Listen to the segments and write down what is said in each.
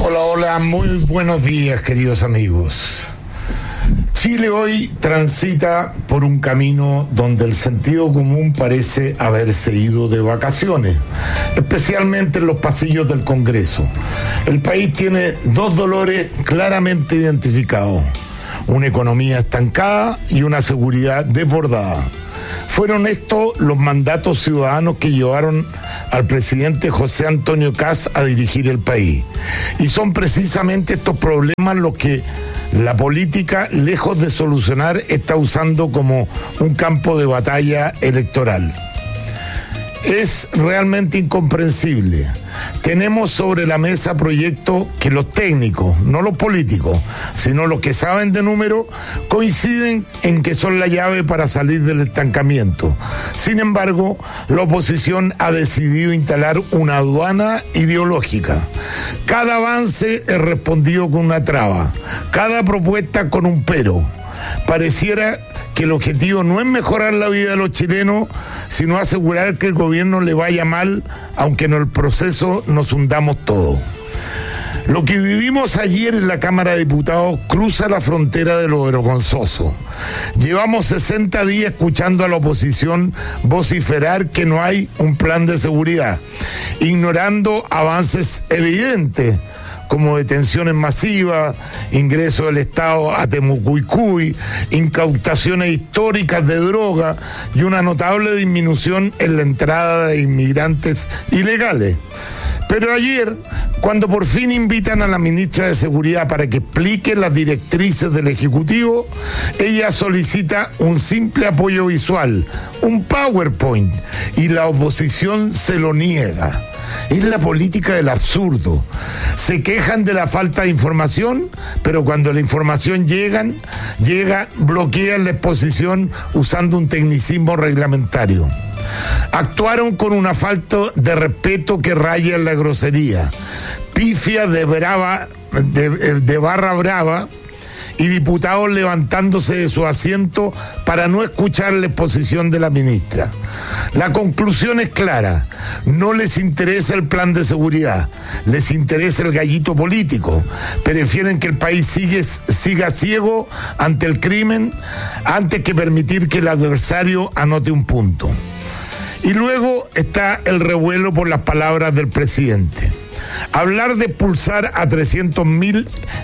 Hola, hola, muy buenos días, queridos amigos. Chile hoy transita por un camino donde el sentido común parece haberse ido de vacaciones, especialmente en los pasillos del Congreso. El país tiene dos dolores claramente identificados: una economía estancada y una seguridad desbordada. Fueron estos los mandatos ciudadanos que llevaron al presidente José Antonio Kast a dirigir el país. Y son precisamente estos problemas los que la política, lejos de solucionar, está usando como un campo de batalla electoral. Es realmente incomprensible. Tenemos sobre la mesa proyectos que los técnicos, no los políticos, sino los que saben de números, coinciden en que son la llave para salir del estancamiento. Sin embargo, la oposición ha decidido instalar una aduana ideológica. Cada avance es respondido con una traba, cada propuesta con un pero. Pareciera que el objetivo no es mejorar la vida de los chilenos, sino asegurar que el gobierno le vaya mal, aunque en el proceso nos hundamos todos. Lo que vivimos ayer en la Cámara de Diputados cruza la frontera de lo vergonzoso. Llevamos 60 días escuchando a la oposición vociferar que no hay un plan de seguridad, ignorando avances evidentes, como detenciones masivas, ingreso del Estado a Temucuicui, incautaciones históricas de droga y una notable disminución en la entrada de inmigrantes ilegales. Pero ayer, cuando por fin invitan a la ministra de Seguridad para que explique las directrices del Ejecutivo, ella solicita un simple apoyo visual, un PowerPoint, y la oposición se lo niega. Es la política del absurdo. Se quejan de la falta de información, pero cuando la información llega, bloquean la exposición usando un tecnicismo reglamentario. Actuaron con una falta de respeto que raya en la grosería, pifia de barra brava, y diputados levantándose de su asiento para no escuchar la exposición de la ministra. La conclusión es clara: no les interesa el plan de seguridad, les interesa el gallito político. Prefieren que el país siga ciego ante el crimen antes que permitir que el adversario anote un punto. Y luego está el revuelo por las palabras del presidente. Hablar de expulsar a 300.000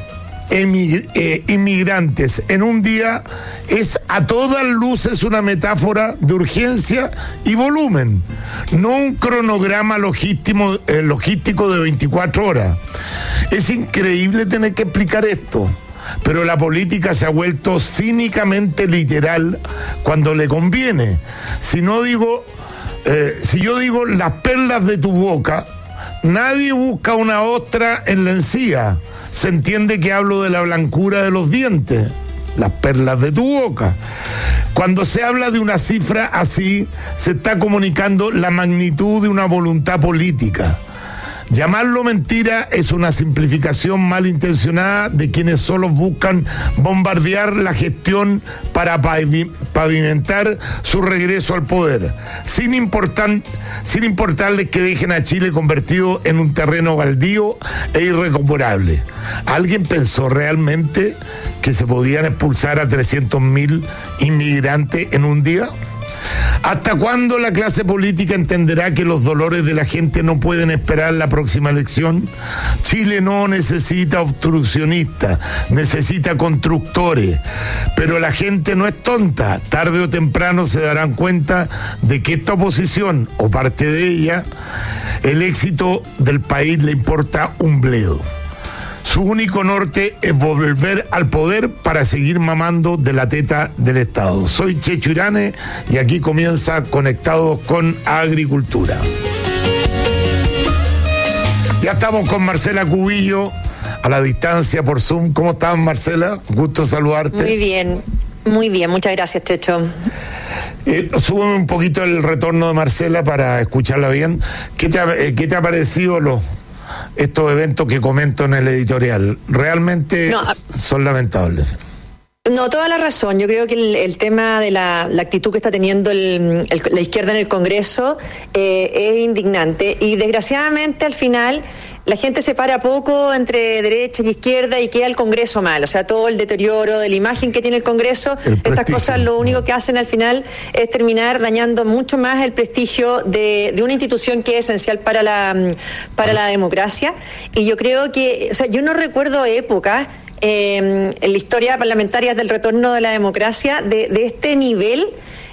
inmigrantes en un día es a todas luces una metáfora de urgencia y volumen, no un cronograma logístico de 24 horas. Es increíble tener que explicar esto, pero la política se ha vuelto cínicamente literal cuando le conviene. Si yo digo las perlas de tu boca, nadie busca una ostra en la encía. Se entiende que hablo de la blancura de los dientes, las perlas de tu boca. Cuando se habla de una cifra así, se está comunicando la magnitud de una voluntad política. Llamarlo mentira es una simplificación malintencionada de quienes solo buscan bombardear la gestión para pavimentar su regreso al poder, sin importarles que dejen a Chile convertido en un terreno baldío e irrecuperable. ¿Alguien pensó realmente que se podían expulsar a 300.000 inmigrantes en un día? ¿Hasta cuándo la clase política entenderá que los dolores de la gente no pueden esperar la próxima elección? Chile no necesita obstruccionistas, necesita constructores. Pero la gente no es tonta. Tarde o temprano se darán cuenta de que esta oposición, o parte de ella, el éxito del país le importa un bledo. Su único norte es volver al poder para seguir mamando de la teta del Estado. Soy Checho Irane y aquí comienza Conectados con Agricultura. Ya estamos con Marcela Cubillo a la distancia por Zoom. ¿Cómo estás, Marcela? Gusto saludarte. Muy bien, muchas gracias, Checho. Súbeme un poquito el retorno de Marcela para escucharla bien. ¿Qué te ha parecido estos eventos que comento en el editorial? Realmente son lamentables. No, toda la razón. Yo creo que el tema de la actitud que está teniendo la izquierda en el Congreso es indignante, y desgraciadamente al final la gente separa poco entre derecha y izquierda y queda el Congreso mal, o sea, todo el deterioro de la imagen que tiene el Congreso, estas cosas lo único que hacen al final es terminar dañando mucho más el prestigio de una institución que es esencial para la democracia. Y yo creo que, o sea, yo no recuerdo épocas en la historia parlamentaria del retorno de la democracia de este nivel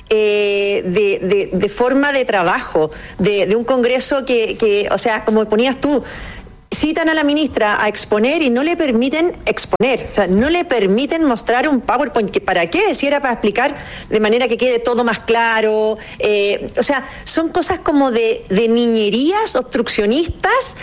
de forma de trabajo, de un Congreso que, o sea, como ponías tú, citan a la ministra a exponer y no le permiten exponer, o sea, no le permiten mostrar un PowerPoint. ¿Para qué? Si era para explicar de manera que quede todo más claro, o sea, son cosas como de niñerías obstruccionistas,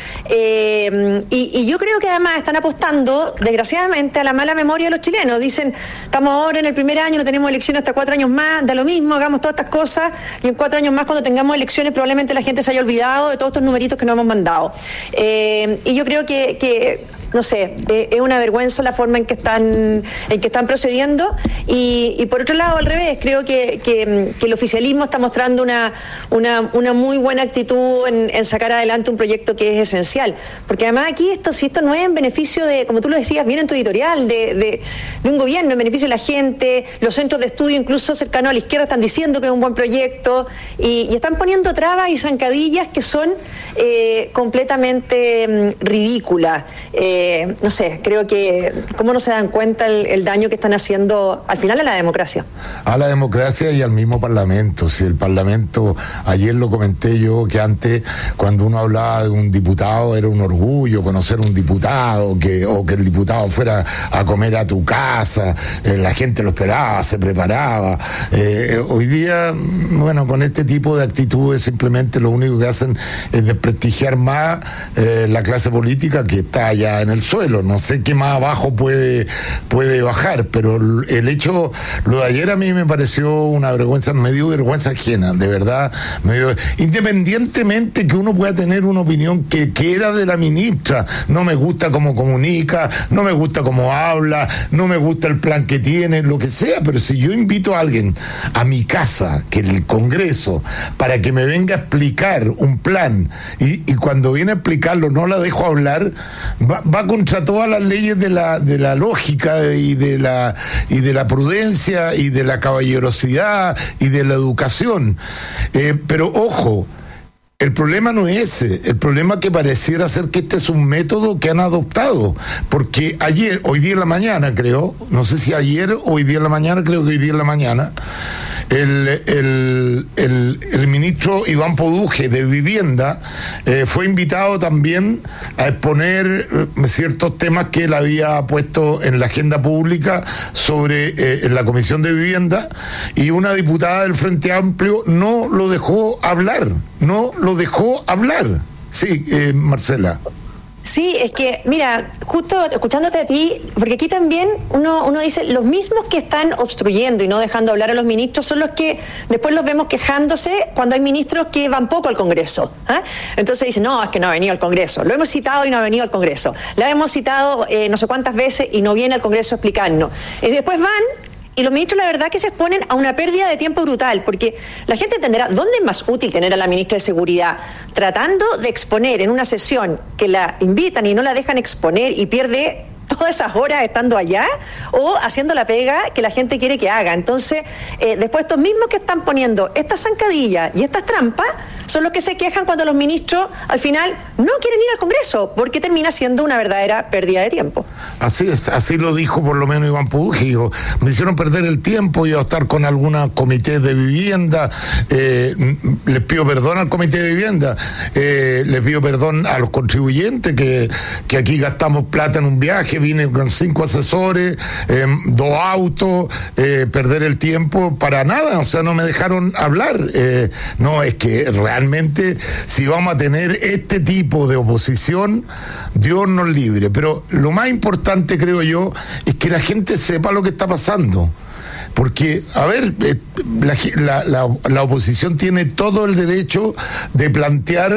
y yo creo que además están apostando, desgraciadamente, a la mala memoria de los chilenos. Dicen, estamos ahora en el primer año, no tenemos elecciones hasta 4 años más, da lo mismo, hagamos todas estas cosas, y en 4 años más, cuando tengamos elecciones, probablemente la gente se haya olvidado de todos estos numeritos que nos hemos mandado. Y yo creo que no sé, es una vergüenza la forma en que están procediendo, y por otro lado, al revés, creo que el oficialismo está mostrando una muy buena actitud en sacar adelante un proyecto que es esencial, porque además aquí si esto no es en beneficio de, como tú lo decías bien en tu editorial, de un gobierno, en beneficio de la gente. Los centros de estudio, incluso cercanos a la izquierda, están diciendo que es un buen proyecto, y están poniendo trabas y zancadillas que son completamente ridículas. No sé, creo que cómo no se dan cuenta el daño que están haciendo al final a la democracia. A la democracia y al mismo Parlamento. Si el Parlamento, ayer lo comenté yo, que antes cuando uno hablaba de un diputado era un orgullo conocer un diputado, o que el diputado fuera a comer a tu casa, la gente lo esperaba, se preparaba. Hoy día, bueno, con este tipo de actitudes simplemente lo único que hacen es desprestigiar más la clase política, que está ya en el suelo. No sé qué más abajo puede bajar, pero el hecho, lo de ayer a mí me pareció una vergüenza, me dio vergüenza ajena, de verdad. Independientemente que uno pueda tener una opinión que era de la ministra, no me gusta cómo comunica, no me gusta cómo habla, no me gusta el plan que tiene, lo que sea, pero si yo invito a alguien a mi casa, que el Congreso, para que me venga a explicar un plan, y cuando viene a explicarlo no la dejo hablar, va contra todas las leyes de la lógica y de la prudencia y de la caballerosidad y de la educación. Pero ojo, el problema no es ese, el problema es que pareciera ser que este es un método que han adoptado, porque hoy día en la mañana creo, no sé si ayer o hoy día en la mañana, creo que hoy día en la mañana, el ministro Iván Poduje de Vivienda fue invitado también a exponer ciertos temas que él había puesto en la agenda pública en la Comisión de Vivienda, y una diputada del Frente Amplio no lo dejó hablar. Sí, Marcela. Sí, es que, mira, justo escuchándote a ti, porque aquí también uno dice, los mismos que están obstruyendo y no dejando hablar a los ministros son los que después los vemos quejándose cuando hay ministros que van poco al Congreso. Entonces dicen, no, es que no ha venido al Congreso. Lo hemos citado y no ha venido al Congreso. La hemos citado no sé cuántas veces y no viene al Congreso a explicarnos. Y después van, y los ministros, la verdad, que se exponen a una pérdida de tiempo brutal, porque la gente entenderá dónde es más útil tener a la ministra de Seguridad tratando de exponer en una sesión que la invitan y no la dejan exponer y pierde todas esas horas estando allá, o haciendo la pega que la gente quiere que haga. Entonces, después estos mismos que están poniendo estas zancadillas y estas trampas son los que se quejan cuando los ministros al final no quieren ir al Congreso, porque termina siendo una verdadera pérdida de tiempo. Así es, así lo dijo por lo menos Iván Poduje. Dijo, me hicieron perder el tiempo, iba a estar con alguna comité de vivienda, les pido perdón al comité de vivienda, les pido perdón a los contribuyentes que aquí gastamos plata en un viaje, vine con 5 asesores, 2 autos, perder el tiempo para nada, o sea, no me dejaron hablar. No, es que realmente, si vamos a tener este tipo de oposición, Dios nos libre. Pero lo más importante, creo yo, es que la gente sepa lo que está pasando. Porque, a ver, la oposición tiene todo el derecho de plantear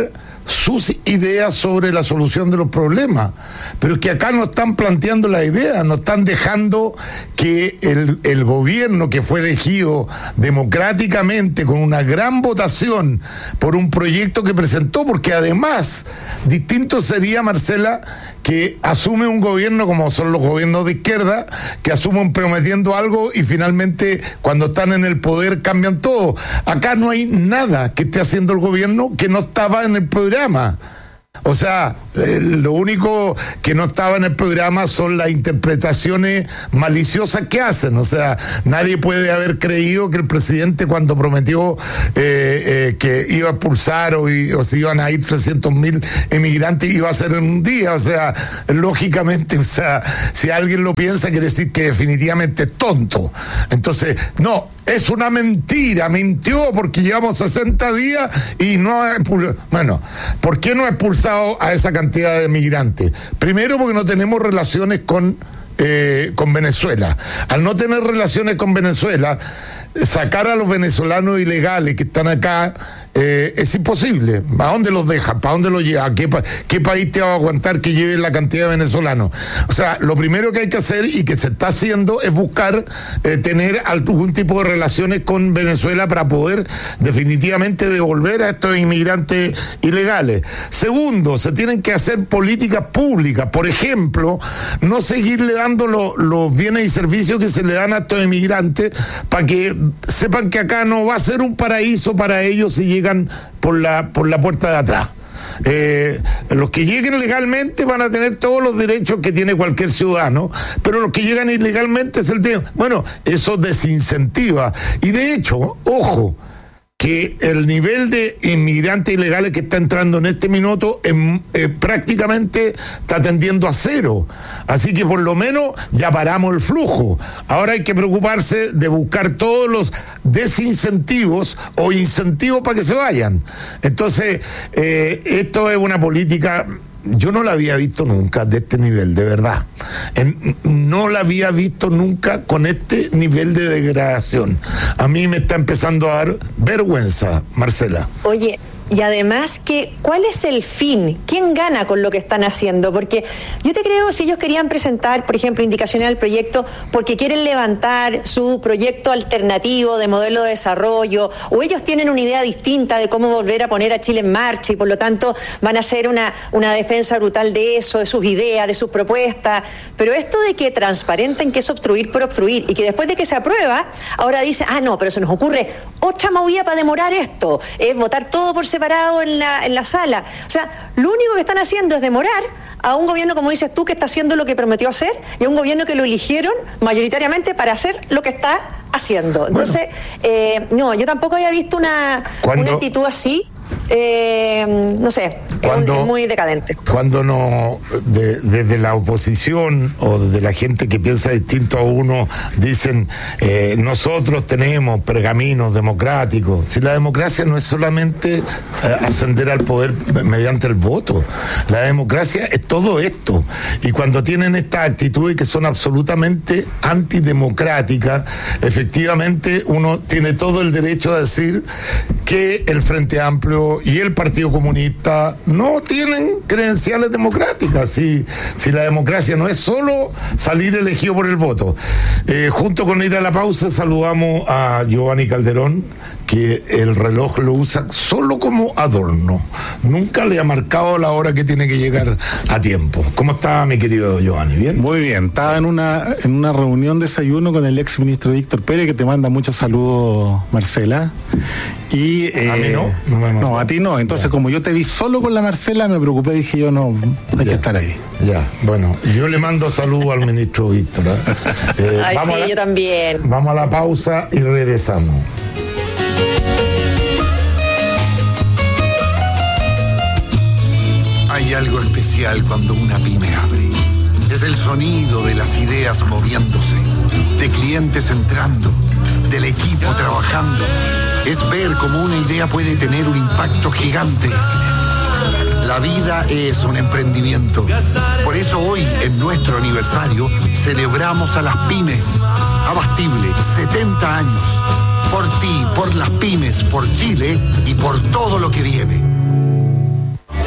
sus ideas sobre la solución de los problemas, pero es que acá no están planteando la idea, no están dejando que el gobierno que fue elegido democráticamente con una gran votación por un proyecto que presentó, porque además distinto sería, Marcela, que asume un gobierno como son los gobiernos de izquierda, que asumen prometiendo algo y finalmente cuando están en el poder cambian todo. Acá no hay nada que esté haciendo el gobierno que no estaba en el programa. O sea, lo único que no estaba en el programa son las interpretaciones maliciosas que hacen. O sea, nadie puede haber creído que el presidente, cuando prometió que iba a expulsar o se iban a ir 300.000 emigrantes, iba a ser en un día. O sea, lógicamente, o sea, si alguien lo piensa, quiere decir que definitivamente es tonto. Entonces, no, es una mentira, mintió porque llevamos 60 días y no ha expulsado. Bueno, ¿por qué no ha expulsado a esa cantidad de migrantes? Primero, porque no tenemos relaciones con Venezuela. Al no tener relaciones con Venezuela, sacar a los venezolanos ilegales que están acá es imposible. ¿A dónde los deja? ¿Para dónde los lleva? ¿Qué país te va a aguantar que lleven la cantidad de venezolanos? O sea, lo primero que hay que hacer y que se está haciendo es buscar tener algún tipo de relaciones con Venezuela para poder definitivamente devolver a estos inmigrantes ilegales. Segundo, se tienen que hacer políticas públicas. Por ejemplo, no seguirle dando los bienes y servicios que se le dan a estos inmigrantes para que sepan que acá no va a ser un paraíso para ellos si llegan por la puerta de atrás. Los que lleguen legalmente van a tener todos los derechos que tiene cualquier ciudadano, pero los que llegan ilegalmente es el tema. Bueno, eso desincentiva. Y de hecho, ojo, que el nivel de inmigrantes ilegales que está entrando en este minuto prácticamente está tendiendo a cero. Así que por lo menos ya paramos el flujo. Ahora hay que preocuparse de buscar todos los desincentivos o incentivos para que se vayan. Entonces, esto es una política... Yo no la había visto nunca de este nivel, de verdad. No la había visto nunca con este nivel de degradación. A mí me está empezando a dar vergüenza, Marcela. Oye, y además, ¿cuál es el fin? ¿Quién gana con lo que están haciendo? Porque yo te creo, si ellos querían presentar, por ejemplo, indicaciones al proyecto porque quieren levantar su proyecto alternativo de modelo de desarrollo, o ellos tienen una idea distinta de cómo volver a poner a Chile en marcha y por lo tanto van a hacer una defensa brutal de eso, de sus ideas, de sus propuestas. Pero esto de que transparenten que es obstruir por obstruir y que después de que se aprueba, ahora dice, no, pero se nos ocurre otra movida para demorar esto, es votar todo por separado en la sala. O sea, lo único que están haciendo es demorar a un gobierno, como dices tú, que está haciendo lo que prometió hacer, y a un gobierno que lo eligieron mayoritariamente para hacer lo que está haciendo. Entonces, no, yo tampoco había visto una actitud así. No sé, es muy decadente. Cuando desde la oposición o desde la gente que piensa distinto a uno dicen nosotros tenemos pergaminos democráticos. Si la democracia no es solamente ascender al poder mediante el voto, la democracia es todo esto. Y cuando tienen estas actitudes que son absolutamente antidemocráticas, efectivamente uno tiene todo el derecho a decir que el Frente Amplio y el Partido Comunista no tienen credenciales democráticas. Si la democracia no es solo salir elegido por el voto. Junto con ir a la pausa, saludamos a Giovanni Calderón, que el reloj lo usa solo como adorno. Nunca le ha marcado la hora que tiene que llegar a tiempo. ¿Cómo está, mi querido Giovanni? ¿Bien? Muy bien. Estaba en una reunión de desayuno con el ex ministro Víctor Pérez, que te manda muchos saludos, Marcela. Y a mí no. No, a ti no. Entonces, como yo te vi solo con la Marcela, me preocupé, dije yo, no, hay que estar ahí. Ya, bueno, yo le mando saludos al ministro Víctor. Ay, sí, yo también. Vamos a la pausa y regresamos. Hay algo especial cuando una pyme abre. Es el sonido de las ideas moviéndose, de clientes entrando, del equipo trabajando. Es ver cómo una idea puede tener un impacto gigante. La vida es un emprendimiento. Por eso hoy, en nuestro aniversario, celebramos a las pymes. Abastible, 70 años. Por ti, por las pymes, por Chile y por todo lo que viene.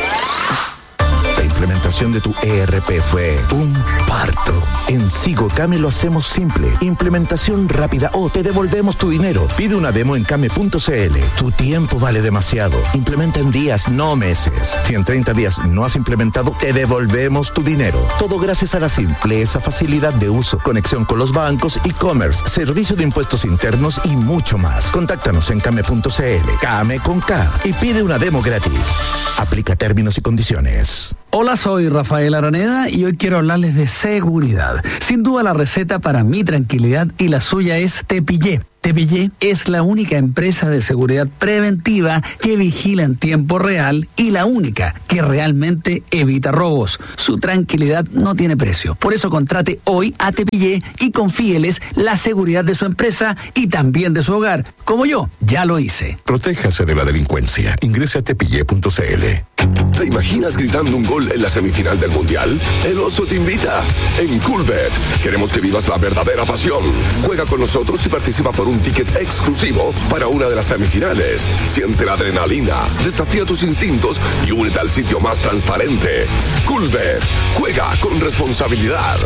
implementación de tu ERP fue un parto. En Sigocame lo hacemos simple. Implementación rápida o te devolvemos tu dinero. Pide una demo en came.cl. Tu tiempo vale demasiado. Implementa en días, no meses. Si en 30 días no has implementado, te devolvemos tu dinero. Todo gracias a la simpleza, facilidad de uso, conexión con los bancos, e-commerce, servicio de impuestos internos y mucho más. Contáctanos en came.cl. Came con K y pide una demo gratis. Aplica términos y condiciones. Hola, soy Rafael Araneda y hoy quiero hablarles de seguridad. Sin duda la receta para mi tranquilidad y la suya es Tepillé. Tepillé es la única empresa de seguridad preventiva que vigila en tiempo real y la única que realmente evita robos. Su tranquilidad no tiene precio. Por eso contrate hoy a Tepillé y confíeles la seguridad de su empresa y también de su hogar, como yo ya lo hice. Protéjase de la delincuencia. Ingrese a tepillé.cl. ¿Te imaginas gritando un gol en la semifinal del Mundial? El Oso te invita. En Coolbet queremos que vivas la verdadera pasión. Juega con nosotros y participa por un ticket exclusivo para una de las semifinales. Siente la adrenalina, desafía tus instintos y únete al sitio más transparente. Coolbet. Juega con responsabilidad.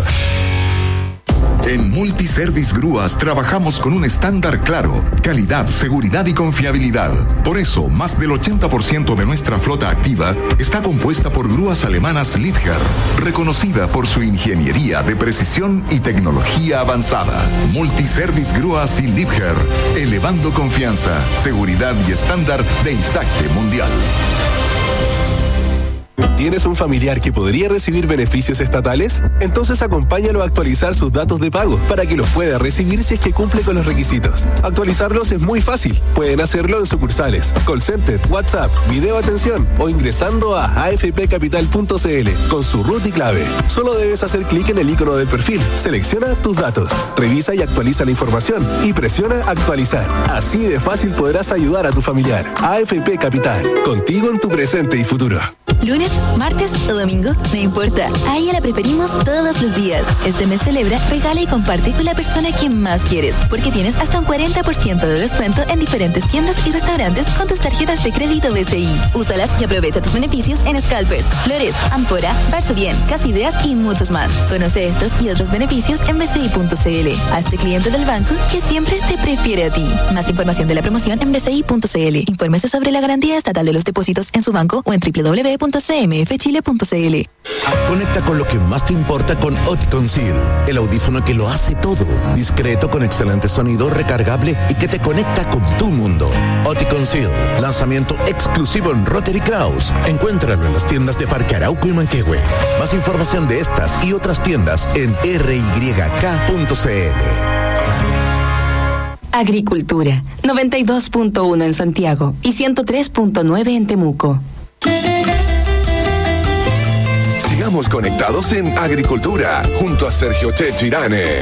En Multiservice Grúas trabajamos con un estándar claro, calidad, seguridad y confiabilidad. Por eso, más del 80% de nuestra flota activa está compuesta por grúas alemanas Liebherr, reconocida por su ingeniería de precisión y tecnología avanzada. Multiservice Grúas y Liebherr, elevando confianza, seguridad y estándar de izaje mundial. ¿Tienes un familiar que podría recibir beneficios estatales? Entonces acompáñalo a actualizar sus datos de pago para que los pueda recibir si es que cumple con los requisitos. Actualizarlos es muy fácil. Pueden hacerlo en sucursales, call center, WhatsApp, video atención o ingresando a afpcapital.cl con su RUT y clave. Solo debes hacer clic en el icono del perfil, selecciona tus datos, revisa y actualiza la información y presiona actualizar. Así de fácil podrás ayudar a tu familiar. AFP Capital, contigo en tu presente y futuro. Lunes, martes o domingo, no importa. A ella la preferimos todos los días. Este mes celebra, regala y comparte con la persona que más quieres, porque tienes hasta un 40% de descuento en diferentes tiendas y restaurantes con tus tarjetas de crédito BCI. Úsalas y aprovecha tus beneficios en Scalpers, Flores, Ampora, Barso Bien, Casa Ideas y muchos más. Conoce estos y otros beneficios en bci.cl. Hazte cliente del banco que siempre te prefiere a ti. Más información de la promoción en bci.cl. Infórmese sobre la garantía estatal de los depósitos en su banco o en www.cmfchile.cl. Conecta con lo que más te importa con Oticon Seal, el audífono que lo hace todo. Discreto, con excelente sonido, recargable y que te conecta con tu mundo. Oticon Seal, lanzamiento exclusivo en Rotary Kraus. Encuéntralo en las tiendas de Parque Arauco y Manquehue. Más información de estas y otras tiendas en ryk.cl. Agricultura, 92.1 en Santiago y 103.9 en Temuco. Sigamos conectados en Agricultura, junto a Sergio Checho Irane.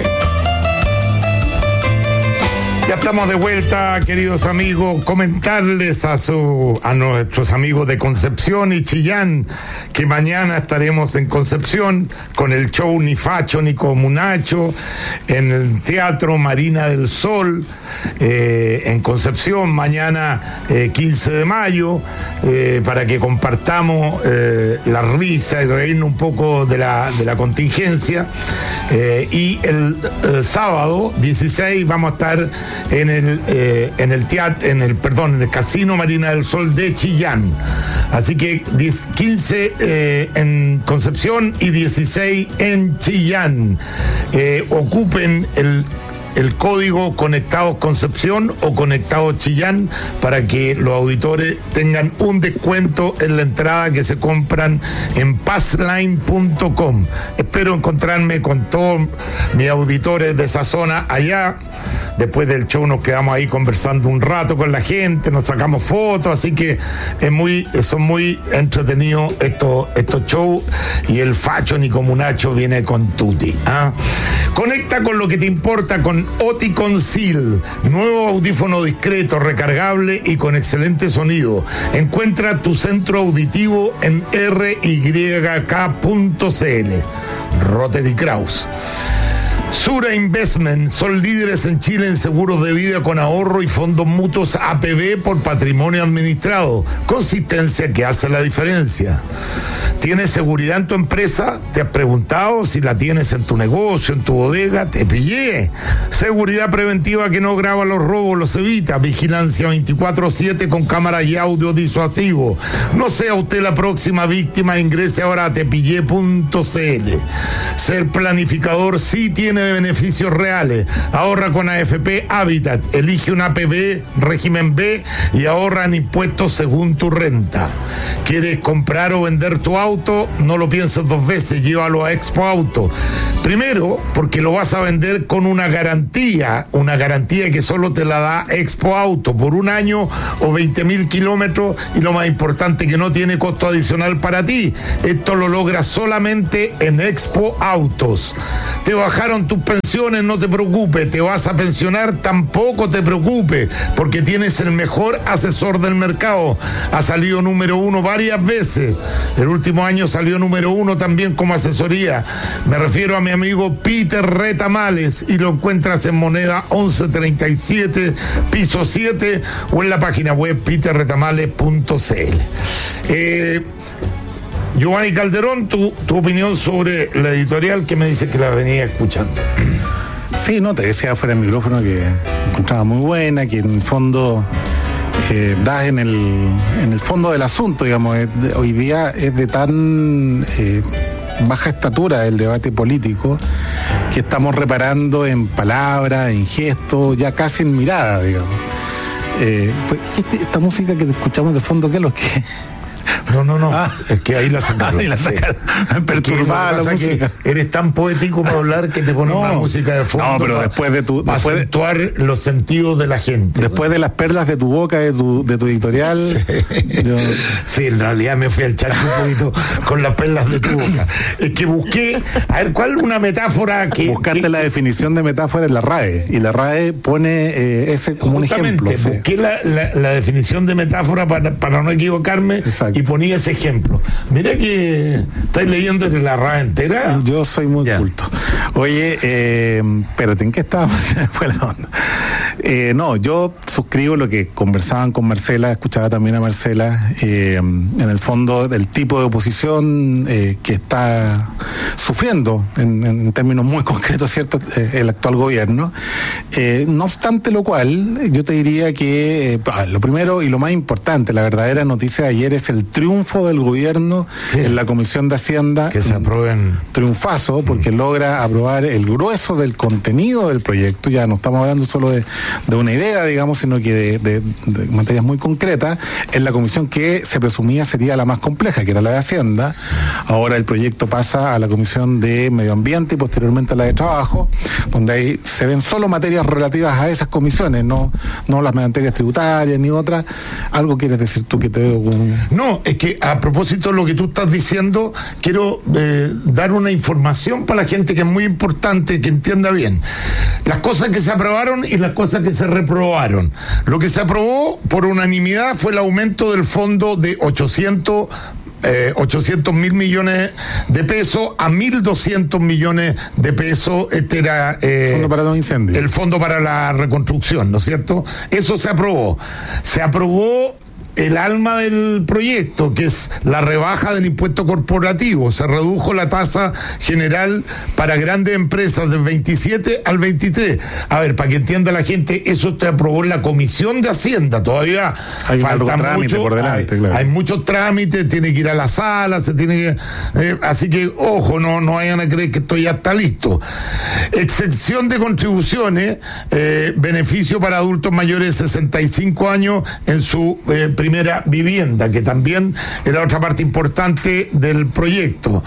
Ya estamos de vuelta, queridos amigos. Comentarles a nuestros amigos de Concepción y Chillán que mañana estaremos en Concepción con el show Ni Facho ni Comunacho en el Teatro Marina del Sol en Concepción, mañana 15 de mayo, para que compartamos la risa y reírnos un poco de la contingencia. Y el sábado 16 vamos a estar en el Casino Marina del Sol de Chillán. Así que 15 en Concepción y 16 en Chillán. Ocupen el código Conectados Concepción o Conectados Chillán para que los auditores tengan un descuento en la entrada que se compran en passline.com. Espero encontrarme con todos mis auditores de esa zona allá. Después del show nos quedamos ahí conversando un rato con la gente, nos sacamos fotos, así que son muy entretenidos estos shows, y el Facho ni Comunacho viene con tutti. Conecta con lo que te importa con Oticon Seal, nuevo audífono discreto, recargable y con excelente sonido. Encuentra tu centro auditivo en ryk.cl. Rotary Kraus. Sura Investment son líderes en Chile en seguros de vida con ahorro y fondos mutuos APB por patrimonio administrado. Consistencia que hace la diferencia. ¿Tienes seguridad en tu empresa? ¿Te has preguntado si la tienes en tu negocio, en tu bodega? Te pillé. Seguridad preventiva que no graba los robos, los evita. Vigilancia 24/7 con cámara y audio disuasivo. No sea usted la próxima víctima, ingrese ahora a tepillé.cl. Ser planificador sí tiene beneficios reales. Ahorra con AFP Habitat. Elige un APB régimen B y ahorra en impuestos según tu renta. ¿Quieres comprar o vender tu auto? No lo pienses dos veces, llévalo a Expo Auto. Primero, porque lo vas a vender con una garantía que solo te la da Expo Auto por un año o 20.000 kilómetros, y lo más importante, que no tiene costo adicional para ti. Esto lo logras solamente en Expo Autos. Te bajaron tus pensiones, no te preocupes. Te vas a pensionar, tampoco te preocupes, porque tienes el mejor asesor del mercado. Ha salido número 1 varias veces. El último año salió número 1 también como asesoría. Me refiero a mi amigo Peter Retamales, y lo encuentras en Moneda 1137, piso 7, o en la página web peterretamales.cl. Giovanni Calderón, tu opinión sobre la editorial, que me dice que la venía escuchando. Sí, no, te decía fuera del micrófono que encontraba muy buena, que en el fondo da en el fondo del asunto, digamos. Hoy día es de tan baja estatura el debate político que estamos reparando en palabras, en gestos, ya casi en mirada, digamos. Pues, esta música que escuchamos de fondo, ¿qué es lo que...? No. Es que ahí la sacaron. Perturbada la música. Eres tan poético para hablar que te pones una música de fondo. No, pero después de tu... Para acentuar los sentidos de la gente. Después de las perlas de tu boca, de tu editorial. Sí, en realidad me fui al charco un poquito con las perlas de tu boca. Es que busqué, a ver, ¿cuál es una metáfora que... Buscaste la definición de metáfora en la RAE, y la RAE pone ese como un ejemplo. Busqué la definición de metáfora para no equivocarme. Exacto. Y ponía ese ejemplo. Mira que estáis leyendo de la RAE entera. Yo soy muy culto. Oye, espérate, ¿en qué estábamos? Fue la onda. No, yo suscribo lo que conversaban con Marcela, escuchaba también a Marcela, en el fondo del tipo de oposición que está sufriendo en términos muy concretos, ¿cierto?, el actual gobierno. No obstante lo cual, yo te diría que lo primero y lo más importante, la verdadera noticia de ayer es el triunfo del gobierno en la Comisión de Hacienda. Que se aprueben. Triunfazo, porque logra aprobar el grueso del contenido del proyecto. Ya no estamos hablando solo de una idea, digamos, sino que de materias muy concretas, en la comisión que se presumía sería la más compleja, que era la de Hacienda. Ahora el proyecto pasa a la Comisión de Medio Ambiente y posteriormente a la de Trabajo, donde ahí se ven solo materias relativas a esas comisiones, no las materias tributarias ni otras. ¿Algo quieres decir tú que te veo con...? No, es que a propósito de lo que tú estás diciendo, quiero dar una información para la gente que es muy importante, que entienda bien. Las cosas que se aprobaron y las cosas que se reprobaron. Lo que se aprobó por unanimidad fue el aumento del fondo de 800.000 millones de pesos a 1.200 millones de pesos. Este era fondo para los incendios. El fondo para la reconstrucción, ¿no es cierto? Eso se aprobó. Se aprobó el alma del proyecto, que es la rebaja del impuesto corporativo. Se redujo la tasa general para grandes empresas del 27 al 23. A ver, para que entienda la gente, eso se aprobó en la Comisión de Hacienda. Todavía hay falta mucho por delante, claro. Hay muchos trámites, tiene que ir a la sala, se tiene que... así que, ojo, no vayan a creer que esto ya está listo. Exención de contribuciones, beneficio para adultos mayores de 65 años en su primera vivienda, que también era otra parte importante del proyecto.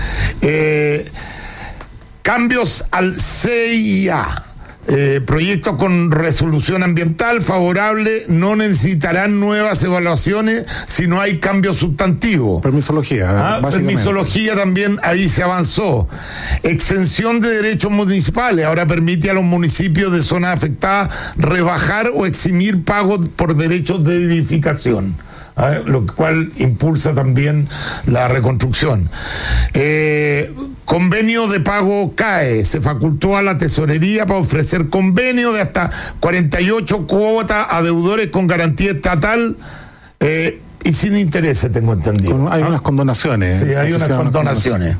Cambios al CIA. Proyectos con resolución ambiental favorable no necesitarán nuevas evaluaciones si no hay cambio sustantivo. Permisología. Permisología también, ahí se avanzó. Exención de derechos municipales, ahora permite a los municipios de zonas afectadas rebajar o eximir pagos por derechos de edificación. lo cual impulsa también la reconstrucción. Convenio de pago CAE, se facultó a la tesorería para ofrecer convenio de hasta 48 cuotas a deudores con garantía estatal y sin intereses, tengo entendido. Hay unas condonaciones. Sí, hay unas condonaciones.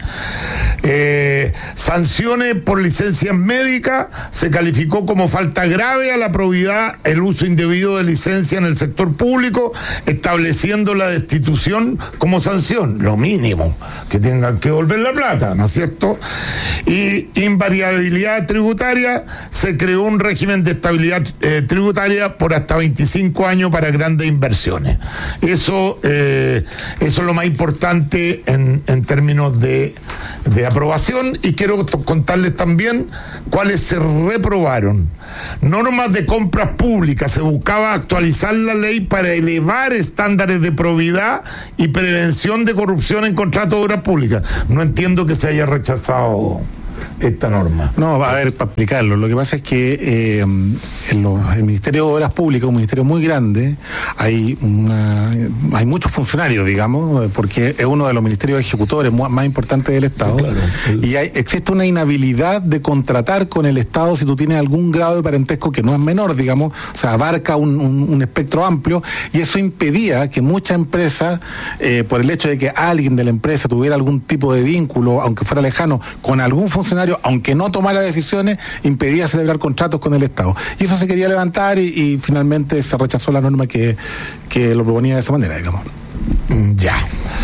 Sanciones por licencias médicas, se calificó como falta grave a la probidad el uso indebido de licencia en el sector público, estableciendo la destitución como sanción, lo mínimo, que tengan que devolver la plata, ¿no es cierto? Y invariabilidad tributaria, se creó un régimen de estabilidad tributaria por hasta 25 años para grandes inversiones. Eso es lo más importante en términos de aprobación, y quiero contarles también cuáles se reprobaron. Normas de compras públicas, se buscaba actualizar la ley para elevar estándares de probidad y prevención de corrupción en contratos de obras públicas. No entiendo que se haya rechazado esta norma. No, a ver, para explicarlo, lo que pasa es que el Ministerio de Obras Públicas, un ministerio muy grande, hay muchos funcionarios, digamos, porque es uno de los ministerios ejecutores más importantes del Estado. Sí, claro. Y existe una inhabilidad de contratar con el Estado si tú tienes algún grado de parentesco que no es menor, digamos, o sea, abarca un espectro amplio, y eso impedía que muchas empresas, por el hecho de que alguien de la empresa tuviera algún tipo de vínculo, aunque fuera lejano, con algún funcionario, aunque no tomara decisiones, impedía celebrar contratos con el Estado. Y eso se quería levantar y finalmente se rechazó la norma que lo proponía de esa manera, digamos. Ya.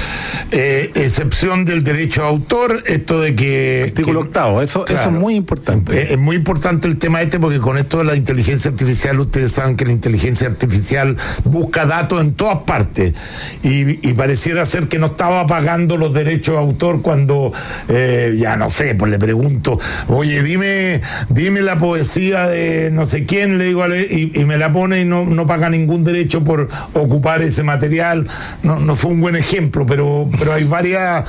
Excepción del derecho de autor, esto de que... Artículo 8, eso es muy importante. Es muy importante el tema porque con esto de la inteligencia artificial, ustedes saben que la inteligencia artificial busca datos en todas partes, y pareciera ser que no estaba pagando los derechos de autor cuando, ya no sé, pues le pregunto, oye, dime la poesía de no sé quién, le digo, y me la pone y no paga ningún derecho por ocupar ese material. No fue un buen ejemplo, pero hay varias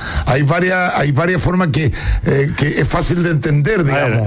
formas que es fácil de entender, digamos.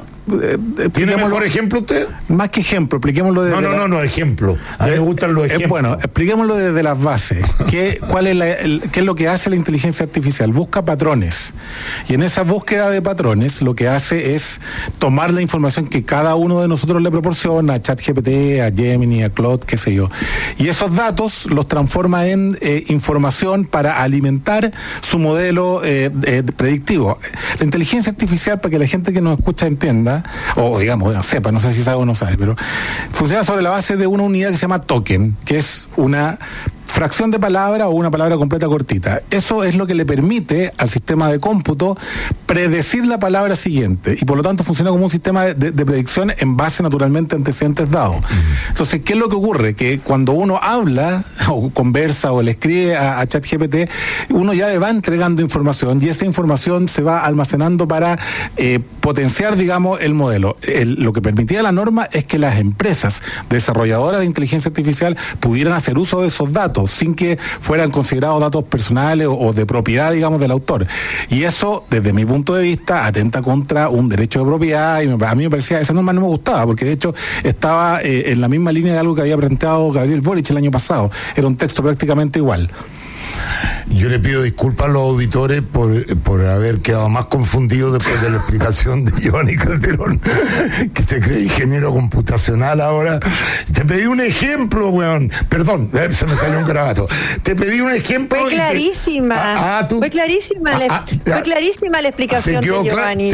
¿Tiene mejor ejemplo usted? Más que ejemplo, expliquémoslo desde... No, ejemplo. A mí me gustan los ejemplos. Bueno, expliquémoslo desde las bases. ¿Qué es lo que hace la inteligencia artificial? Busca patrones. Y en esa búsqueda de patrones, lo que hace es tomar la información que cada uno de nosotros le proporciona, a ChatGPT, a Gemini, a Claude, qué sé yo. Y esos datos los transforma en información para alimentar su modelo predictivo. La inteligencia artificial, para que la gente que nos escucha entienda, o digamos, sepa, no sé si sabe o no sabe, pero funciona sobre la base de una unidad que se llama token, que es una fracción de palabra o una palabra completa cortita. Eso es lo que le permite al sistema de cómputo predecir la palabra siguiente, y por lo tanto funciona como un sistema de predicción en base naturalmente a antecedentes dados. Entonces, ¿qué es lo que ocurre? Que cuando uno habla o conversa o le escribe a ChatGPT, uno ya le va entregando información, y esa información se va almacenando para potenciar, digamos, el modelo. Lo que permitía la norma es que las empresas desarrolladoras de inteligencia artificial pudieran hacer uso de esos datos sin que fueran considerados datos personales o de propiedad, digamos, del autor. Y eso, desde mi punto de vista, atenta contra un derecho de propiedad, y a mí me parecía, esa norma no me gustaba, porque de hecho estaba en la misma línea de algo que había planteado Gabriel Boric el año pasado. Era un texto prácticamente igual. Yo le pido disculpas a los auditores por haber quedado más confundido después de la explicación de Giovanni Calderón, que se cree ingeniero computacional ahora. Te pedí un ejemplo, weón. Perdón, se me salió un garabato. Te pedí un ejemplo. Fue clarísima. Fue clarísima la explicación de Giovanni.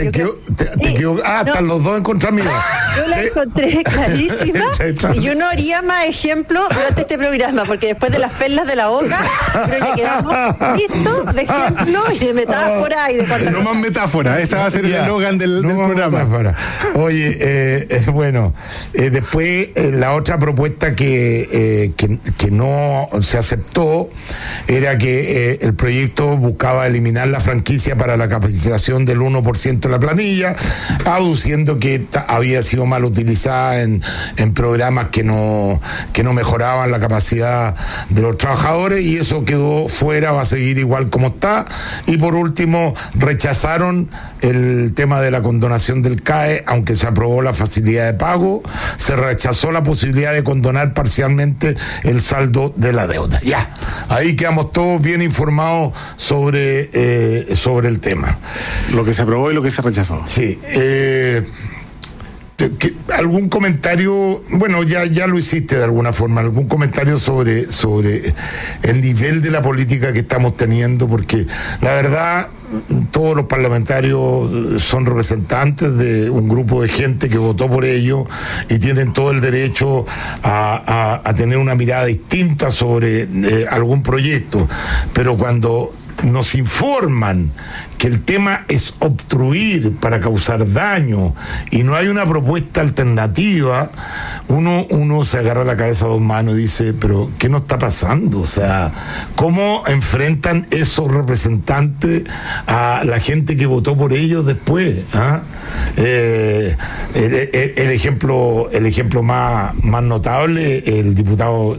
Están los dos en contra mío. Yo la encontré clarísima, y yo no haría más ejemplos durante este programa, porque después de las perlas de la boca, creo que quedamos listos de ejemplo y de metáfora y de cuantas no más metáfora, esta va a ser el eslogan del programa. Metáfora. Oye, bueno, después la otra propuesta que no se aceptó era que el proyecto buscaba eliminar la franquicia para la capacitación del 1% de la planilla, aduciendo que había sido mal utilizada en programas que no mejoraban la capacidad de los trabajadores, y eso quedó quedó fuera, va a seguir igual como está. Y por último, rechazaron el tema de la condonación del CAE, aunque se aprobó la facilidad de pago, se rechazó la posibilidad de condonar parcialmente el saldo de la deuda. Ya, ahí quedamos todos bien informados sobre el tema. Lo que se aprobó y lo que se rechazó. Sí. ¿Algún comentario? Bueno, ya lo hiciste de alguna forma. ¿Algún comentario sobre el nivel de la política que estamos teniendo? Porque la verdad, todos los parlamentarios son representantes de un grupo de gente que votó por ellos y tienen todo el derecho a tener una mirada distinta sobre algún proyecto. Pero cuando nos informan que el tema es obstruir para causar daño y no hay una propuesta alternativa, uno se agarra la cabeza a dos manos y dice, pero ¿qué nos está pasando? O sea, ¿cómo enfrentan esos representantes a la gente que votó por ellos después? El ejemplo más notable, el diputado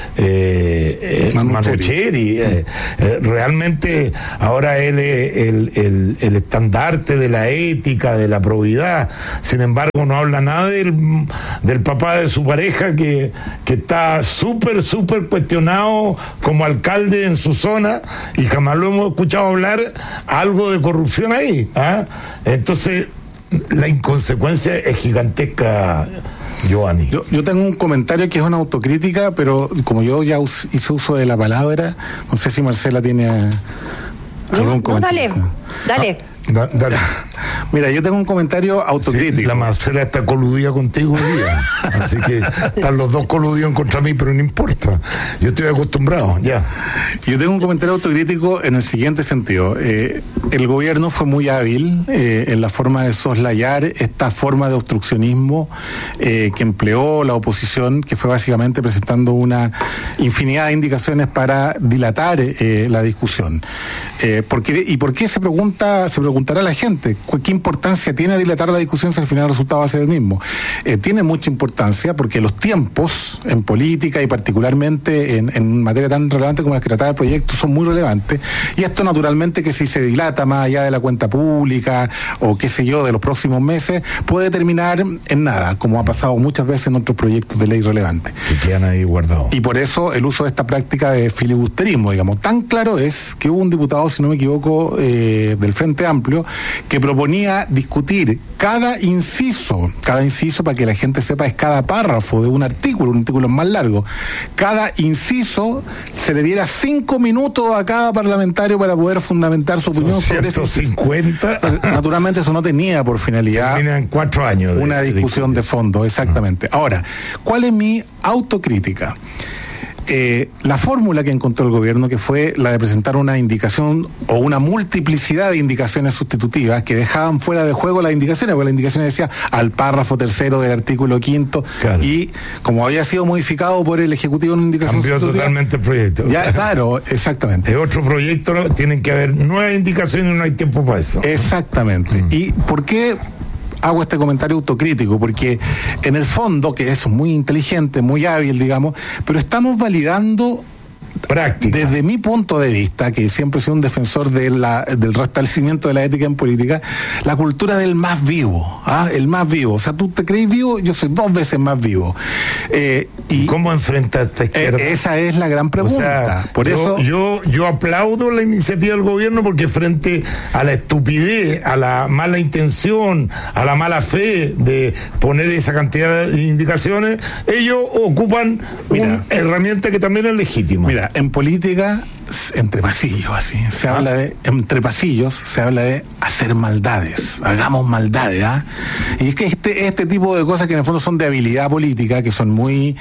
Manucheri. Realmente ahora él es el estandarte de la ética, de la probidad. Sin embargo, no habla nada del papá de su pareja que está súper cuestionado como alcalde en su zona y jamás lo hemos escuchado hablar algo de corrupción ahí. Entonces, la inconsecuencia es gigantesca. Giovanni. Yo tengo un comentario que es una autocrítica, pero como yo ya hice uso de la palabra, no sé si Marcela tiene algún comentario. Dale. Dale. Mira, yo tengo un comentario autocrítico. Sí, la Marcela está coludida contigo hoy día. Así que están los dos coludidos contra mí, pero no importa. Yo estoy acostumbrado, ya. Yo tengo un comentario autocrítico en el siguiente sentido. El gobierno fue muy hábil en la forma de soslayar esta forma de obstruccionismo que empleó la oposición, que fue básicamente presentando una infinidad de indicaciones para dilatar la discusión. ¿Por qué se preguntará la gente? ¿Qué importancia tiene dilatar la discusión si al final el resultado va a ser el mismo? Tiene mucha importancia porque los tiempos en política y particularmente en materia tan relevante como la que trataba el proyecto son muy relevantes, y esto naturalmente que si se dilata más allá de la cuenta pública o qué sé yo de los próximos meses puede terminar en nada, como ha pasado muchas veces en otros proyectos de ley relevantes. Que quedan ahí guardados. Y por eso el uso de esta práctica de filibusterismo, digamos, tan claro es que hubo un diputado, si no me equivoco, del Frente Amplio, que proponía discutir cada inciso para que la gente sepa es cada párrafo de un artículo más largo, cada inciso se le diera 5 minutos a cada parlamentario para poder fundamentar su opinión sobre eso. 150. Naturalmente eso no tenía por finalidad termina en 4 años una discusión de fondo, exactamente. Ahora, ¿cuál es mi autocrítica? La fórmula que encontró el gobierno, que fue la de presentar una indicación o una multiplicidad de indicaciones sustitutivas que dejaban fuera de juego las indicaciones, porque las indicaciones decía al párrafo 3º del artículo 5º, claro. Y como había sido modificado por el Ejecutivo en una indicación cambió totalmente el proyecto. Ya, claro, exactamente. Es otro proyecto, tienen que haber 9 indicaciones y no hay tiempo para eso. Exactamente. ¿Y por qué hago este comentario autocrítico? Porque en el fondo, que es muy inteligente, muy hábil, digamos, pero estamos validando práctica. Desde mi punto de vista, que siempre he sido un defensor del restablecimiento de la ética en política, la cultura del más vivo, el más vivo. O sea, tú te crees vivo, yo soy 2 veces más vivo. ¿Y cómo enfrenta esta izquierda? Esa es la gran pregunta. O sea, por eso yo aplaudo la iniciativa del gobierno, porque frente a la estupidez, a la mala intención, a la mala fe de poner esa cantidad de indicaciones, ellos ocupan una herramienta que también es legítima. Mira, en política, entre pasillos, así, entre pasillos se habla de hacer maldades, hagamos maldades, Y es que este tipo de cosas que en el fondo son de habilidad política, que son muy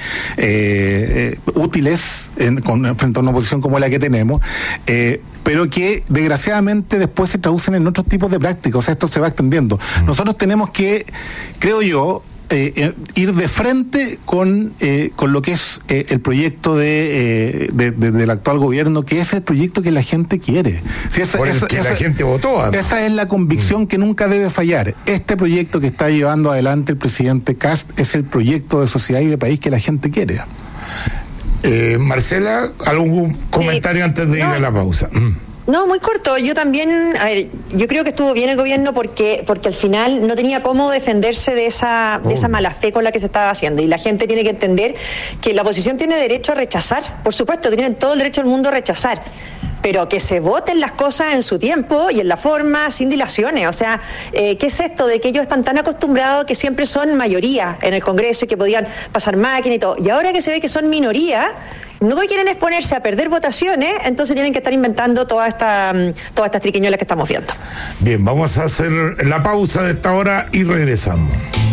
útiles frente a una oposición como la que tenemos, pero que desgraciadamente después se traducen en otros tipos de prácticas. O sea, esto se va extendiendo. Nosotros tenemos que, creo yo, ir de frente con lo que es el proyecto del actual gobierno, que es el proyecto que la gente quiere. La gente votó. Esa es la convicción que nunca debe fallar. Este proyecto que está llevando adelante el presidente Kast es el proyecto de sociedad y de país que la gente quiere. Marcela, ¿algún comentario antes de ir a la pausa? No, muy corto. Yo también, yo creo que estuvo bien el gobierno porque al final no tenía cómo defenderse de esa mala fe con la que se estaba haciendo. Y la gente tiene que entender que la oposición tiene derecho a rechazar. Por supuesto que tienen todo el derecho del mundo a rechazar. Pero que se voten las cosas en su tiempo y en la forma, sin dilaciones. O sea, ¿qué es esto de que ellos están tan acostumbrados que siempre son mayoría en el Congreso y que podían pasar máquina y todo? Y ahora que se ve que son minoría, no quieren exponerse a perder votaciones, entonces tienen que estar inventando todas estas triquiñuelas que estamos viendo. Bien, vamos a hacer la pausa de esta hora y regresamos.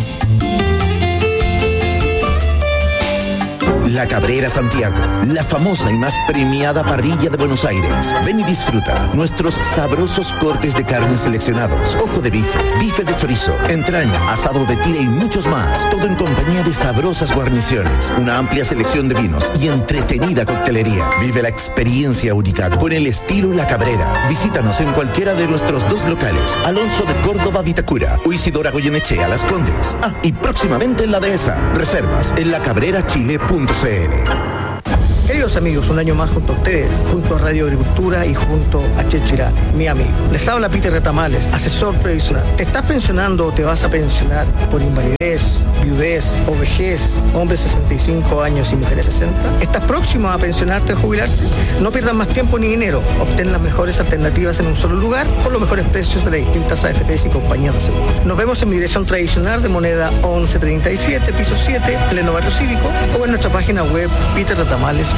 La Cabrera Santiago, la famosa y más premiada parrilla de Buenos Aires. Ven y disfruta nuestros sabrosos cortes de carne seleccionados, ojo de bife, bife de chorizo, entraña, asado de tira y muchos más. Todo en compañía de sabrosas guarniciones, una amplia selección de vinos y entretenida coctelería. Vive la experiencia única con el estilo La Cabrera. Visítanos en cualquiera de nuestros 2 locales, Alonso de Córdoba Vitacura o Isidora Goyenechea Las Condes. Y próximamente en la Dehesa. Reservas en lacabrerachile.cl. Queridos amigos, un año más junto a ustedes, junto a Radio Agricultura y junto a Checho Irán, mi amigo. Les habla Peter Retamales, asesor previsional. ¿Te estás pensionando o te vas a pensionar por invalidez, viudez o vejez, hombres 65 años y mujeres 60? ¿Estás próximo a pensionarte o jubilarte? No pierdas más tiempo ni dinero. Obtén las mejores alternativas en un solo lugar por los mejores precios de las distintas AFPs y compañías de seguro. Nos vemos en mi dirección tradicional de moneda 1137, piso 7, pleno barrio cívico, o en nuestra página web peterretamales.cl.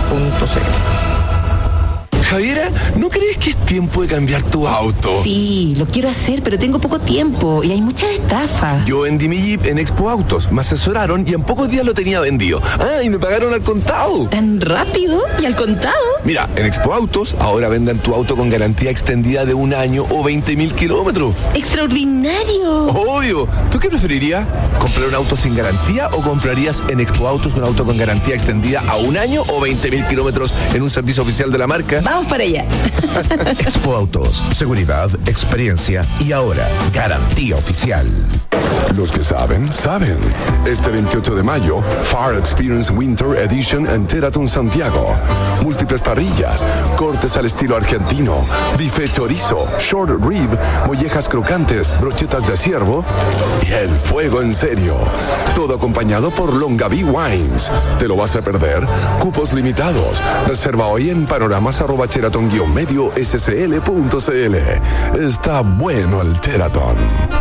Javiera, ¿no crees que es tiempo de cambiar tu auto? Sí, lo quiero hacer, pero tengo poco tiempo y hay muchas estafas. Yo vendí mi Jeep en Expo Autos, me asesoraron y en pocos días lo tenía vendido. Y me pagaron al contado. ¿Tan rápido? ¿Y al contado? Mira, en Expo Autos ahora venden tu auto con garantía extendida de 1 año o 20.000 kilómetros. ¡Extraordinario! Obvio. ¿Tú qué preferirías? ¿Comprar un auto sin garantía o comprarías en Expo Autos un auto con garantía extendida a 1 año o 20.000 kilómetros en un servicio oficial de la marca? Vamos para allá. Expo Autos, seguridad, experiencia y ahora garantía oficial. Los que saben, saben. Este 28 de mayo, Far Experience Winter Edition en Teraton Santiago. Múltiples parrillas, cortes al estilo argentino, bife chorizo, short rib, mollejas crocantes, brochetas de ciervo y el fuego en serio. Todo acompañado por Longaví Wines. ¿Te lo vas a perder? Cupos limitados. Reserva hoy en panoramas@teraton-scl.cl. Está bueno el Teraton.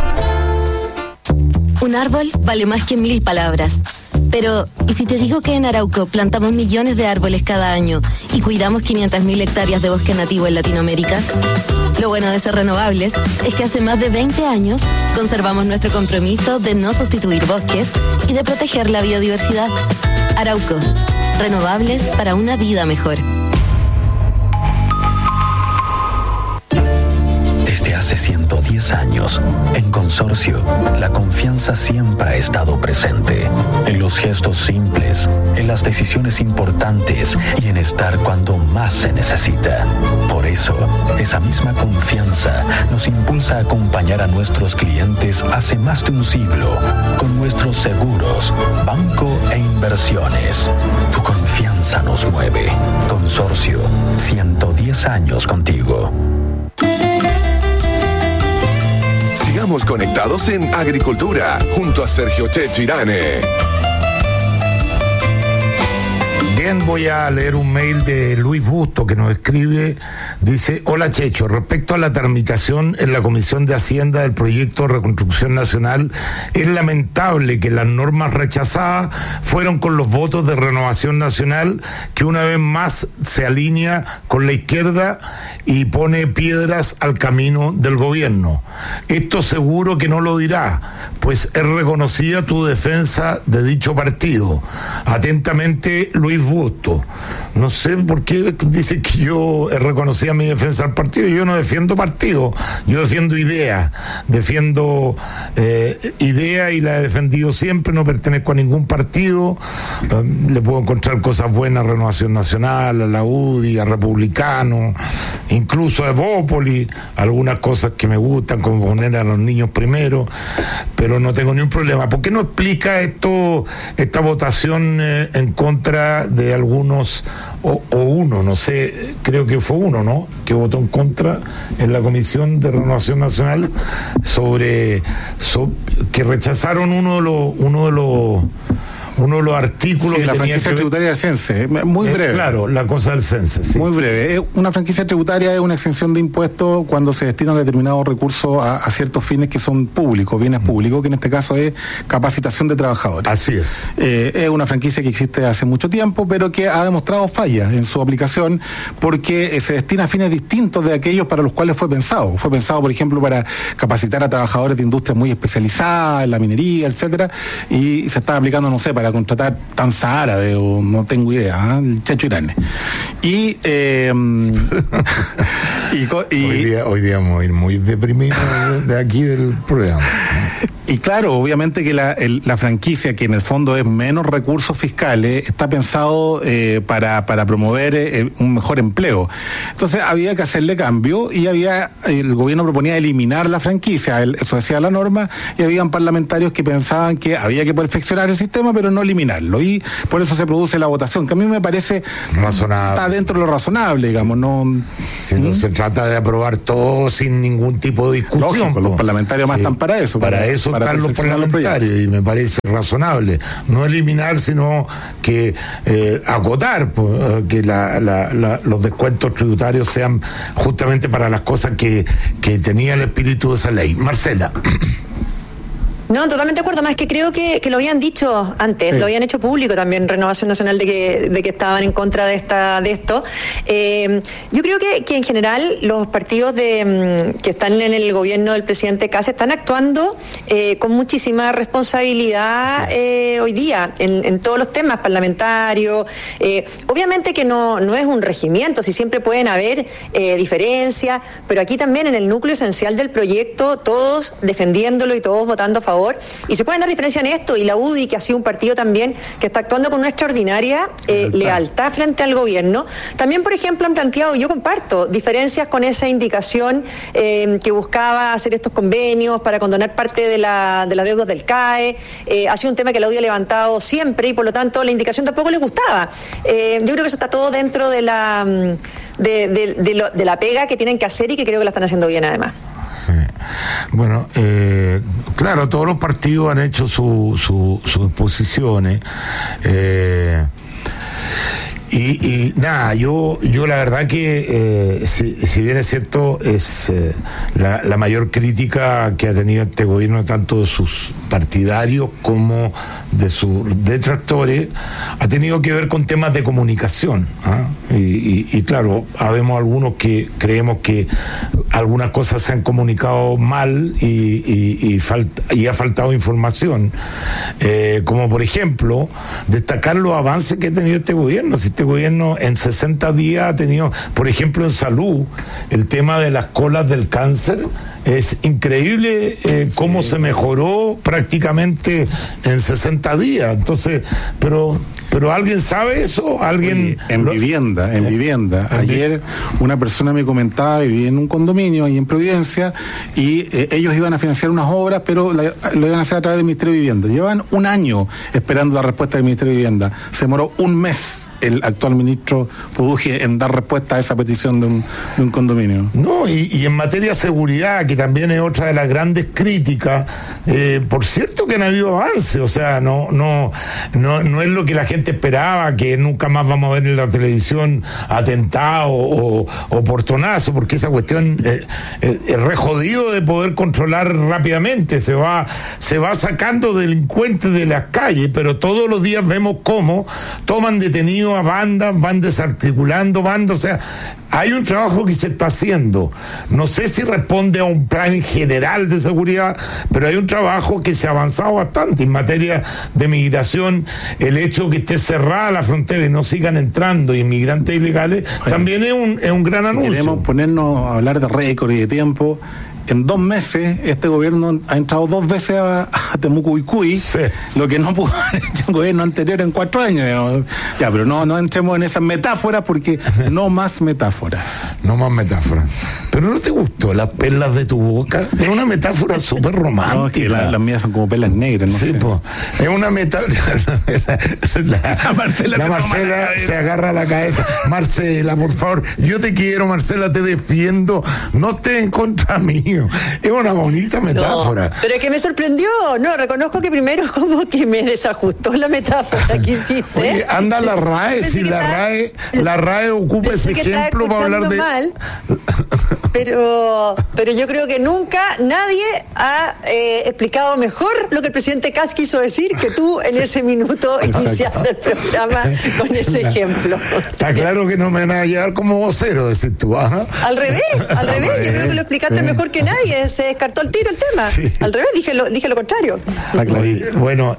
Un árbol vale más que 1000 palabras. Pero, ¿y si te digo que en Arauco plantamos millones de árboles cada año y cuidamos 500.000 hectáreas de bosque nativo en Latinoamérica? Lo bueno de ser renovables es que hace más de 20 años conservamos nuestro compromiso de no sustituir bosques y de proteger la biodiversidad. Arauco, renovables para una vida mejor. Desde hace 110 años, en Consorcio, la confianza siempre ha estado presente. En los gestos simples, en las decisiones importantes y en estar cuando más se necesita. Por eso, esa misma confianza nos impulsa a acompañar a nuestros clientes hace más de un siglo con nuestros seguros, banco e inversiones. Tu confianza nos mueve. Consorcio, 110 años contigo. Sigamos conectados en Agricultura, junto a Sergio Checho Irane. Bien, voy a leer un mail de Luis Busto que nos escribe. Dice: hola Checho, respecto a la tramitación en la Comisión de Hacienda del proyecto de Reconstrucción Nacional, es lamentable que las normas rechazadas fueron con los votos de Renovación Nacional, que una vez más se alinea con la izquierda y pone piedras al camino del gobierno. Esto seguro que no lo dirá, pues es reconocida tu defensa de dicho partido. Atentamente, Luis Busto. No sé por qué dice que yo he reconocido conocía mi defensa del partido. Yo no defiendo partido, yo defiendo ideas, idea y la he defendido siempre, no pertenezco a ningún partido, le puedo encontrar cosas buenas a Renovación Nacional, a la UDI, a Republicano, incluso a Evópolis, algunas cosas que me gustan, como poner a los niños primero, pero no tengo ni un problema. ¿Por qué no explica esta votación en contra de algunos, o uno, no sé, creo que fue uno, ¿no?, que votó en contra en la Comisión de Renovación Nacional sobre que rechazaron uno de los artículos de la franquicia tributaria del CENSE, muy breve. Claro, la cosa del CENSE, sí. Muy breve. Una franquicia tributaria es una exención de impuestos cuando se destinan determinados recursos a ciertos fines que son públicos, bienes públicos, que en este caso es capacitación de trabajadores. Así es. Es una franquicia que existe hace mucho tiempo, pero que ha demostrado fallas en su aplicación porque se destina a fines distintos de aquellos para los cuales fue pensado. Fue pensado, por ejemplo, para capacitar a trabajadores de industrias muy especializadas, en la minería, etcétera, y se está aplicando, no sé, para contratar Tanza Árabe o no tengo idea, el Checho Irane. Hoy día muy deprimido de aquí del programa. Y claro, obviamente que la franquicia, que en el fondo es menos recursos fiscales, está pensado para promover un mejor empleo. Entonces había que hacerle cambio y el gobierno proponía eliminar la franquicia, eso decía la norma, y habían parlamentarios que pensaban que había que perfeccionar el sistema pero no eliminarlo, y por eso se produce la votación, que a mí me parece razonable. Está dentro de lo razonable, digamos, no. Si no se trata de aprobar todo sin ningún tipo de discusión. Lógico, los parlamentarios más están para eso. Para eso están los parlamentarios, y me parece razonable. No eliminar, sino que acotar, que los descuentos tributarios sean justamente para las cosas que tenía el espíritu de esa ley. Marcela. No, totalmente de acuerdo, más que creo que lo habían dicho antes, sí. Lo habían hecho público también Renovación Nacional de que estaban en contra de esto. Yo creo que en general los partidos que están en el gobierno del presidente Kast están actuando con muchísima responsabilidad hoy día en todos los temas parlamentarios. Obviamente que no es un regimiento, si siempre pueden haber diferencias, pero aquí también en el núcleo esencial del proyecto, todos defendiéndolo y todos votando a favor. Y se pueden dar diferencias en esto, y la UDI, que ha sido un partido también que está actuando con una extraordinaria lealtad frente al gobierno. También, por ejemplo, han planteado, y yo comparto, diferencias con esa indicación que buscaba hacer estos convenios para condonar parte de las deudas del CAE. Ha sido un tema que la UDI ha levantado siempre, y por lo tanto la indicación tampoco les gustaba. Yo creo que eso está todo dentro de la pega que tienen que hacer, y que creo que la están haciendo bien además. Bueno, claro, todos los partidos han hecho sus posiciones. Y nada, yo la verdad que si bien es cierto, es la mayor crítica que ha tenido este gobierno, tanto de sus partidarios como de sus detractores, ha tenido que ver con temas de comunicación, ¿eh? Y claro, habemos algunos que creemos que algunas cosas se han comunicado mal y ha faltado información, como por ejemplo destacar los avances que ha tenido este gobierno. Si este gobierno en 60 días ha tenido, por ejemplo, en salud, el tema de las colas del cáncer. Es increíble cómo se mejoró prácticamente en 60 días. Entonces, pero ¿alguien sabe eso? ¿Alguien? Oye, en vivienda. Ayer una persona me comentaba, vivía en un condominio ahí en Providencia, y ellos iban a financiar unas obras, pero lo iban a hacer a través del Ministerio de Vivienda. Llevan un año esperando la respuesta del Ministerio de Vivienda. Se demoró un mes el actual ministro Puduje en dar respuesta a esa petición de un condominio. No, y en materia de seguridad, que también es otra de las grandes críticas, por cierto que no ha habido avance, o sea, no es lo que la gente esperaba, que nunca más vamos a ver en la televisión atentado o portonazo, porque esa cuestión es re jodido de poder controlar rápidamente. Se va sacando delincuentes de las calles, pero todos los días vemos cómo toman detenidos a bandas, van desarticulando bandas, o sea, hay un trabajo que se está haciendo. No sé si responde a un plan general de seguridad, pero hay un trabajo que se ha avanzado bastante en materia de migración. El hecho que esté cerrada la frontera y no sigan entrando inmigrantes ilegales, también es un gran anuncio. Queremos ponernos a hablar de récord y de tiempo. En 2 meses, este gobierno ha entrado 2 veces a Temuco y Cuy, lo que no pudo haber hecho el gobierno anterior en 4 años. Digamos. Ya, pero no entremos en esas metáforas, porque no más metáforas. No más metáforas. Pero ¿no te gustó las perlas de tu boca? Es una metáfora súper romántica. No, es que las mías son como perlas negras, no sé. Es una metáfora. La Marcela se agarra la cabeza. Marcela, por favor, yo te quiero, Marcela, te defiendo. No estés en contra mío. Es una bonita metáfora. No, pero es que me sorprendió. No, reconozco que primero como que me desajustó la metáfora que hiciste. Oye, anda la RAE, si la RAE ocupa ese ejemplo para hablar de... Mal, pero yo creo que nunca nadie ha explicado mejor lo que el presidente Kast quiso decir que tú en ese minuto iniciando el programa con ese ejemplo. Está claro que no me van a llevar como vocero, decís tú. ¿Ah? Al revés, yo creo que lo explicaste mejor que nadie, se descartó el tiro el tema. Sí. Al revés, dije lo contrario. Bueno,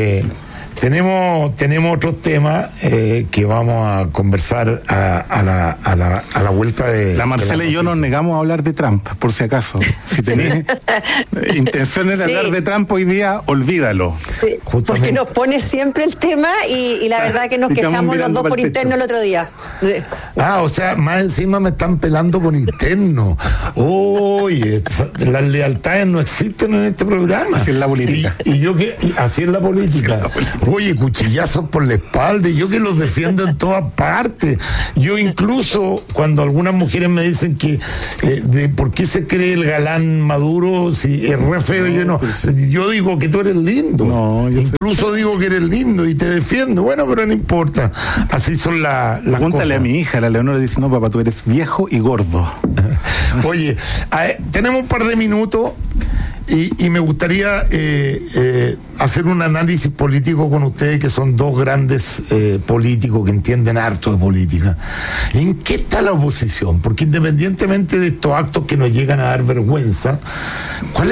tenemos otros temas que vamos a conversar a la vuelta de... La Marcela y yo nos negamos a hablar de Trump, por si acaso. Si tenés intenciones de hablar de Trump hoy día, olvídalo. Sí, porque nos pone siempre el tema y la verdad que nos quejamos los dos por interno el otro día. Sí. O sea, más encima me están pelando por interno. Oye, las lealtades no existen en este programa. Así es la política. Así es la política. Oye, cuchillazos por la espalda, y yo que los defiendo en todas partes. Yo incluso, cuando algunas mujeres me dicen que de por qué se cree el galán Maduro si es re feo, yo digo que tú eres lindo. Incluso digo que eres lindo y te defiendo. Bueno, pero no importa. Así son las cosas. Pregúntale a mi hija, la Leonora, dice, no, papá, tú eres viejo y gordo. Oye, tenemos un par de minutos. Y me gustaría hacer un análisis político con ustedes, que son dos grandes políticos que entienden harto de política. ¿En qué está la oposición? Porque independientemente de estos actos que nos llegan a dar vergüenza, ¿cuál